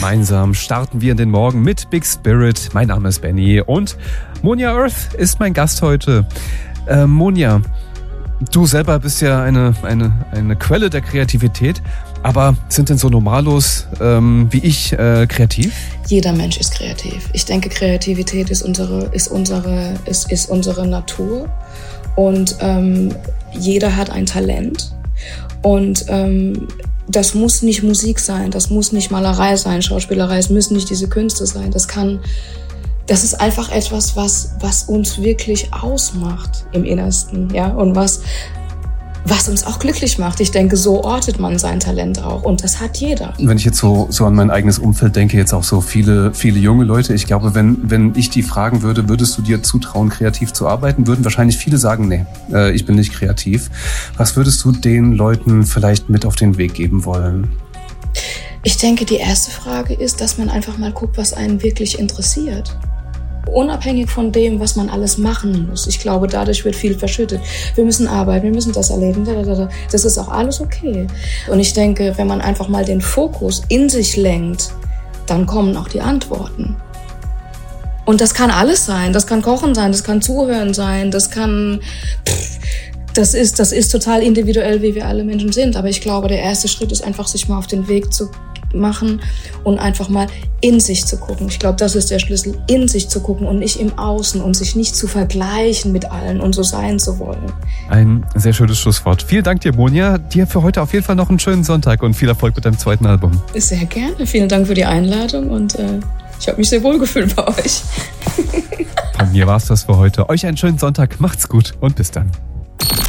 Gemeinsam starten wir in den Morgen mit Big Spirit. Mein Name ist Benny und Monia Earth ist mein Gast heute. Monia, du selber bist ja eine Quelle der Kreativität, aber sind denn so Normalos wie ich kreativ? Jeder Mensch ist kreativ. Ich denke, Kreativität ist unsere Natur und jeder hat ein Talent und das muss nicht Musik sein, das muss nicht Malerei sein, Schauspielerei, es müssen nicht diese Künste sein. Das ist einfach etwas, was uns wirklich ausmacht im Innersten, ja, und was uns auch glücklich macht. Ich denke, so ortet man sein Talent auch und das hat jeder. Wenn ich jetzt so an mein eigenes Umfeld denke, jetzt auch so viele junge Leute, ich glaube, wenn ich die fragen würde, würdest du dir zutrauen, kreativ zu arbeiten, würden wahrscheinlich viele sagen, nee, ich bin nicht kreativ. Was würdest du den Leuten vielleicht mit auf den Weg geben wollen? Ich denke, die erste Frage ist, dass man einfach mal guckt, was einen wirklich interessiert. Unabhängig von dem, was man alles machen muss. Ich glaube, dadurch wird viel verschüttet. Wir müssen arbeiten, wir müssen das erleben. Das ist auch alles okay. Und ich denke, wenn man einfach mal den Fokus in sich lenkt, dann kommen auch die Antworten. Und das kann alles sein. Das kann Kochen sein, das kann Zuhören sein, das ist total individuell, wie wir alle Menschen sind. Aber ich glaube, der erste Schritt ist einfach, sich mal auf den Weg zu machen und einfach mal in sich zu gucken. Ich glaube, das ist der Schlüssel, in sich zu gucken und nicht im Außen und sich nicht zu vergleichen mit allen und so sein zu wollen. Ein sehr schönes Schlusswort. Vielen Dank dir, Monia. Dir für heute auf jeden Fall noch einen schönen Sonntag und viel Erfolg mit deinem zweiten Album. Sehr gerne. Vielen Dank für die Einladung und ich habe mich sehr wohl gefühlt bei euch. Von mir war es das für heute. Euch einen schönen Sonntag. Macht's gut und bis dann.